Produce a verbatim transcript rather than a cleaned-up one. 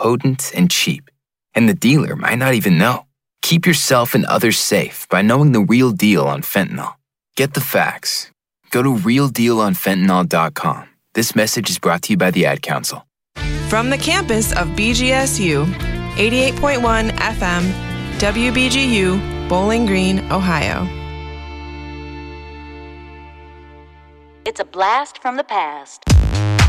potent and cheap, and the dealer might not even know. Keep yourself and others safe by knowing the real deal on fentanyl. Get the facts. Go to real deal on fentanyl dot com. This message is brought to you by the Ad Council. From the campus of B G S U, eighty-eight point one F M, W B G U, Bowling Green, Ohio. It's a blast from the past.